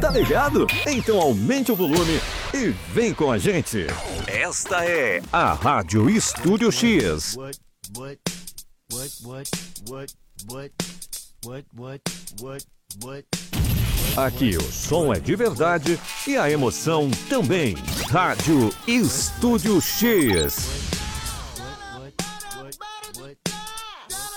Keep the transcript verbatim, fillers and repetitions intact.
Tá ligado? Então aumente o volume e vem com a gente. Esta é a Rádio Estúdio X. What, what, what, what, what, what, what, what, what, what. Aqui o som é de verdade e a emoção também. Rádio Estúdio X.